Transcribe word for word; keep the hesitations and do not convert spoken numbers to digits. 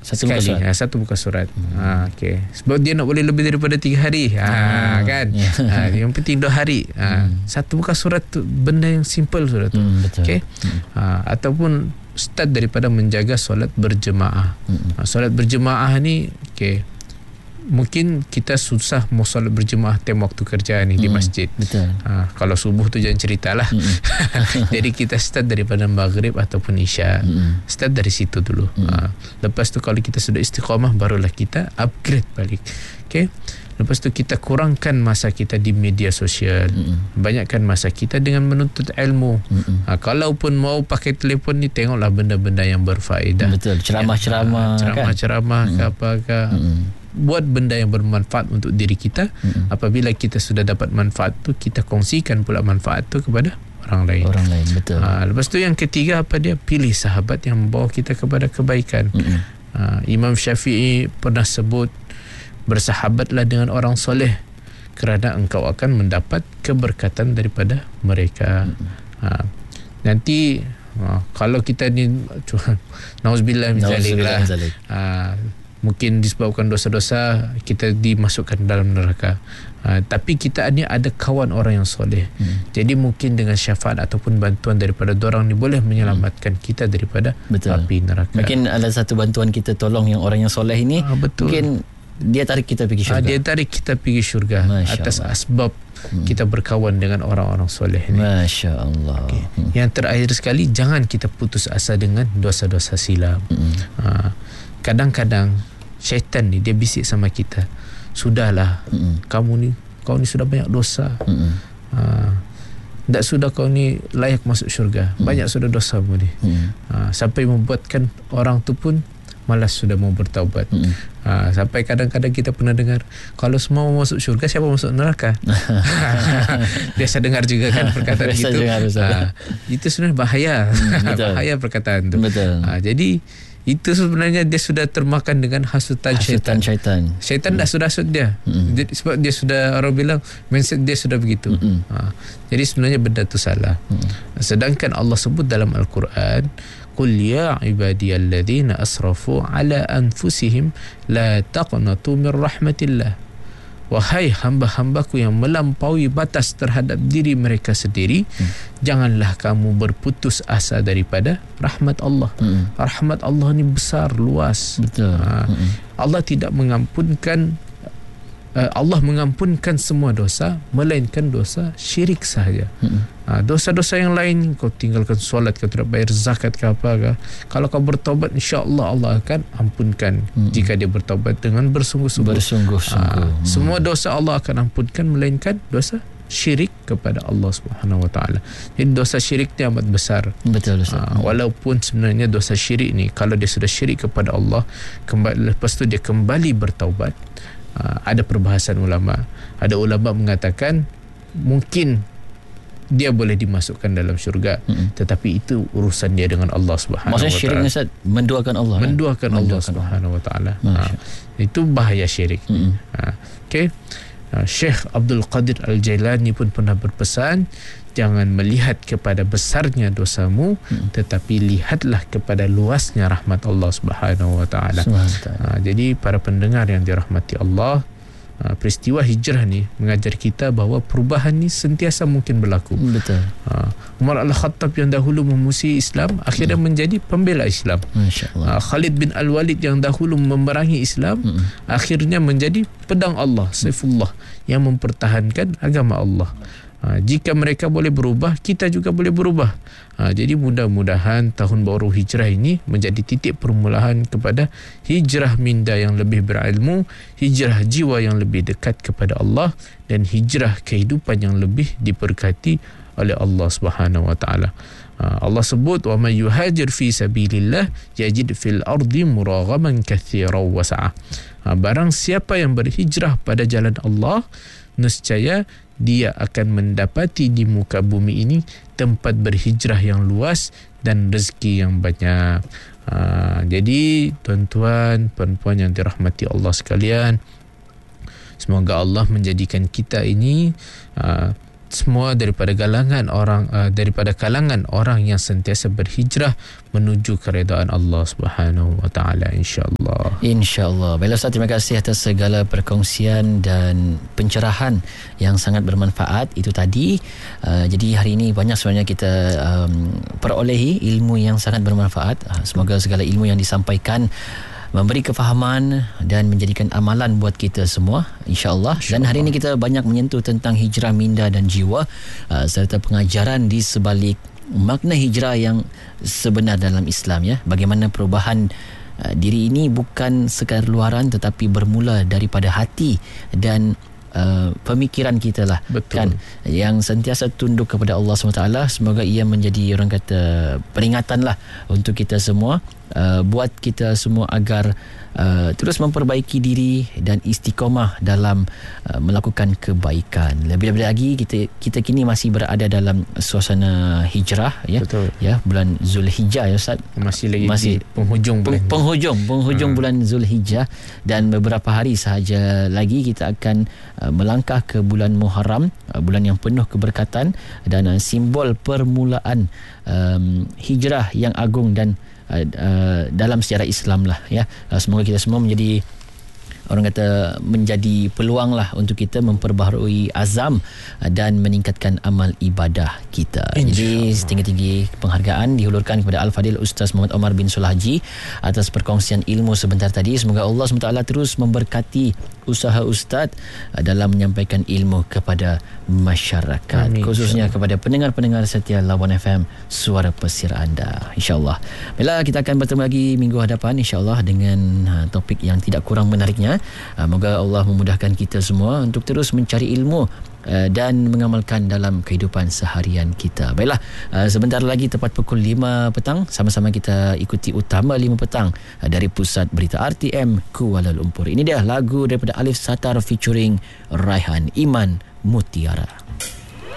Satu sekali, buka surat. ha, satu buka surat. Hmm. Ha, okay. Sebab dia nak boleh lebih daripada tiga hari. Ha, ha, kan? Yeah. Ha, yang penting dua hari. Ha, hmm. Satu buka surat tu benda yang simple sudah tu. Hmm, betul. Okay? Hmm. Ha, ataupun start daripada menjaga solat berjemaah. Hmm. Ha, solat berjemaah ni, okay, mungkin kita susah mau solat berjemaah time waktu kerja ni hmm, di masjid. Betul. Ha, kalau subuh tu jangan ceritalah. Hmm. Jadi kita start daripada maghrib ataupun isya. Hmm. Start dari situ dulu. Hmm. Ha, lepas tu kalau kita sudah istiqamah barulah kita upgrade balik. Okay. Lepas tu kita kurangkan masa kita di media sosial. Hmm. Banyakkan masa kita dengan menuntut ilmu. Hmm. Ha, kalaupun mau pakai telefon ni, tengoklah benda-benda yang berfaedah. Betul. Ceramah-ceramah. Ya, ceramah-ceramah kan? ke apakah. Hmm. Buat benda yang bermanfaat untuk diri kita. Mm-hmm. Apabila kita sudah dapat manfaat tu, kita kongsikan pula manfaat tu kepada orang lain. Orang lain, betul. Ha, lepas tu yang ketiga apa dia? Pilih sahabat yang membawa kita kepada kebaikan. Mm-hmm. Ha, Imam Syafi'i pernah sebut, bersahabatlah dengan orang soleh kerana engkau akan mendapat keberkatan daripada mereka. Mm-hmm. Ha, nanti ha, kalau kita ni nauzubillah min zalik lah. Ha, mungkin disebabkan dosa-dosa kita dimasukkan dalam neraka. Ha, tapi kita ni ada kawan orang yang soleh. Hmm. Jadi mungkin dengan syafaat ataupun bantuan daripada dorang ni boleh menyelamatkan hmm. kita daripada betul. Api neraka. Mungkin ada satu bantuan kita tolong yang orang yang soleh ini. Ha, betul. Mungkin dia tarik kita pergi syurga. Ha, dia tarik kita pergi syurga. Masya atas Allah. Asbab hmm. kita berkawan dengan orang-orang soleh ni. Masya Allah. Okay. Hmm. Yang terakhir sekali, jangan kita putus asa dengan dosa-dosa silam. Hmm. Ha, kadang-kadang syaitan ni dia bisik sama kita, sudahlah, mm-mm. kamu ni kau ni sudah banyak dosa, ha, tak sudah kau ni layak masuk syurga, mm-mm. banyak sudah dosamu ni, ha, sampai membuatkan orang tu pun malas sudah mau bertaubat. Ha, sampai kadang-kadang kita pernah dengar, kalau semua mau masuk syurga, siapa masuk neraka? Biasa dengar juga kan perkataan biasa gitu. Dengar, ha, itu sebenarnya bahaya. Hmm, bahaya perkataan tu. Betul. Ha, jadi itu sebenarnya dia sudah termakan dengan hasutan, hasutan syaitan. Syaitan, syaitan hmm. dah sudah hasut dia. Hmm. Jadi, sebab dia sudah, orang bilang mindset dia sudah begitu. Hmm. Ha, jadi sebenarnya benda tu salah. Hmm. Sedangkan Allah sebut dalam Al-Quran, qul ya ibadiyalladzina asrafu ala anfusihim la taqnatu min rahmatillah. Wahai hamba-hambaku yang melampaui batas terhadap diri mereka sendiri, hmm. janganlah kamu berputus asa daripada rahmat Allah. Hmm. Rahmat Allah ni besar, luas. Betul. Ha, hmm. Allah tidak mengampunkan, uh, Allah mengampunkan semua dosa, melainkan dosa syirik sahaja. Hmm. Ha, dosa-dosa yang lain, kau tinggalkan solat, kau tidak bayar zakat ke apa ke, kalau kau bertaubat, insya-Allah Allah akan ampunkan. Hmm. Jika dia bertaubat dengan bersungguh-sungguh. Bersungguh-sungguh. Ha, hmm. Semua dosa Allah akan ampunkan, melainkan dosa syirik kepada Allah Subhanahu Wa Taala. Jadi dosa syirik ni amat besar. Betul Ustaz. Ha, walaupun sebenarnya dosa syirik ni, kalau dia sudah syirik kepada Allah, kembali, lepas tu dia kembali bertaubat, ha, ada perbahasan ulama. Ada ulama mengatakan mungkin dia boleh dimasukkan dalam syurga, mm-hmm. tetapi itu urusan dia dengan Allah Subhanahu Wa Taala. Maksudnya syirik Ustaz, menduakan Allah. Menduakan kan? Allah Subhanahu Wa Taala. Ha, itu bahaya syirik. Mm-hmm. Ha, okey. Ha, Syekh Abdul Qadir Al-Jailani pun pernah berpesan, jangan melihat kepada besarnya dosamu, mm-hmm. tetapi lihatlah kepada luasnya rahmat Allah Subhanahu Wa Taala. Ha, jadi para pendengar yang dirahmati Allah, Uh, peristiwa hijrah ni mengajar kita bahawa perubahan ni sentiasa mungkin berlaku. Betul. Uh, Umar Al-Khattab yang dahulu memusuhi Islam akhirnya hmm. menjadi pembela Islam. Uh, Khalid bin Al-Walid yang dahulu memerangi Islam hmm. akhirnya menjadi pedang Allah, Saifullah, yang mempertahankan agama Allah. Ha, jika mereka boleh berubah, kita juga boleh berubah. Ha, jadi mudah-mudahan tahun baru hijrah ini menjadi titik permulaan kepada hijrah minda yang lebih berilmu, hijrah jiwa yang lebih dekat kepada Allah, dan hijrah kehidupan yang lebih diberkati oleh Allah Subhanahu Wa Taala. Ha, Allah sebut, wa may yuhajir fi sabilillah yajid fil ardi muraghaman katsiran wa sa'ah. Ha, barang siapa yang berhijrah pada jalan Allah, nescaya dia akan mendapati di muka bumi ini tempat berhijrah yang luas dan rezeki yang banyak. Ha, jadi tuan-tuan, puan-puan yang dirahmati Allah sekalian, semoga Allah menjadikan kita ini ha, semua daripada kalangan orang uh, daripada kalangan orang yang sentiasa berhijrah menuju keredaan Allah Subhanahu wa taala, insya-Allah. Insya-Allah. Baiklah Ustaz, terima kasih atas segala perkongsian dan pencerahan yang sangat bermanfaat itu tadi. Uh, jadi hari ini banyak sebenarnya kita um, perolehi ilmu yang sangat bermanfaat. Uh, semoga segala ilmu yang disampaikan memberi kefahaman dan menjadikan amalan buat kita semua, insya-Allah. Dan hari ini kita banyak menyentuh tentang hijrah minda dan jiwa uh, serta pengajaran di sebalik makna hijrah yang sebenar dalam Islam, ya. Bagaimana perubahan uh, diri ini bukan sekadar luaran tetapi bermula daripada hati dan Uh, pemikiran kita lah. Betul. Kan, yang sentiasa tunduk kepada Allah subhanahu wa taala. Semoga ia menjadi, orang kata, peringatan lah untuk kita semua, uh, buat kita semua agar uh, terus memperbaiki diri dan istiqamah dalam uh, melakukan kebaikan. Lebih-lebih lagi kita kita kini masih berada dalam suasana hijrah, ya. Betul. Ya, bulan Zulhijjah, ya Ustaz. Masih lagi masih penghujung bulan peng, penghujung penghujung hmm. bulan Zulhijjah, dan beberapa hari sahaja lagi kita akan uh, melangkah ke bulan Muharram, uh, bulan yang penuh keberkatan dan uh, simbol permulaan um, hijrah yang agung dan uh, uh, dalam sejarah Islam lah, ya. Uh, semoga kita semua menjadi, orang kata, menjadi peluang lah untuk kita memperbaharui azam dan meningkatkan amal ibadah kita. Jadi setinggi-tinggi penghargaan dihulurkan kepada Al-Fadil Ustaz Muhammad Omar bin Sul Haji atas perkongsian ilmu sebentar tadi. Semoga Allah subhanahu wa taala terus memberkati usaha Ustaz dalam menyampaikan ilmu kepada masyarakat. Amin. Khususnya kepada pendengar-pendengar setia Lawan F M, suara pesir anda, insya-Allah. Baiklah, kita akan bertemu lagi minggu hadapan, insya-Allah, dengan topik yang tidak kurang menariknya. Moga Allah memudahkan kita semua untuk terus mencari ilmu dan mengamalkan dalam kehidupan seharian kita. Baiklah, sebentar lagi tepat pukul lima petang, sama-sama kita ikuti Utama lima petang dari Pusat Berita R T M Kuala Lumpur. Ini dia lagu daripada Alif Satar featuring Raihan, Iman Mutiara.